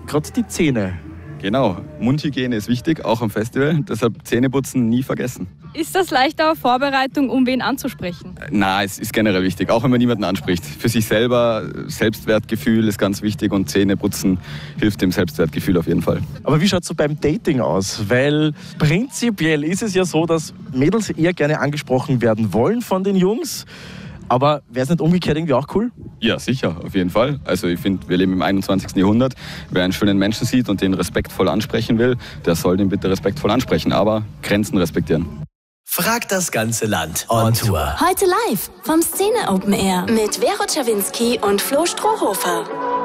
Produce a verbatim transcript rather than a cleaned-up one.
gerade die Zähne. Genau, Mundhygiene ist wichtig, auch am Festival. Deshalb Zähneputzen nie vergessen. Ist das leichter Vorbereitung, um wen anzusprechen? Na, es ist generell wichtig, auch wenn man niemanden anspricht. Für sich selber, Selbstwertgefühl ist ganz wichtig und Zähneputzen hilft dem Selbstwertgefühl auf jeden Fall. Aber wie schaut es so beim Dating aus? Weil prinzipiell ist es ja so, dass Mädels eher gerne angesprochen werden wollen von den Jungs. Aber wäre es nicht umgekehrt irgendwie auch cool? Ja, sicher, auf jeden Fall. Also ich finde, wir leben im einundzwanzigsten Jahrhundert. Wer einen schönen Menschen sieht und den respektvoll ansprechen will, der soll den bitte respektvoll ansprechen, aber Grenzen respektieren. Fragt das ganze Land on Tour. Heute live vom Szene Open Air mit Vero Czerwinski und Flo Strohhofer.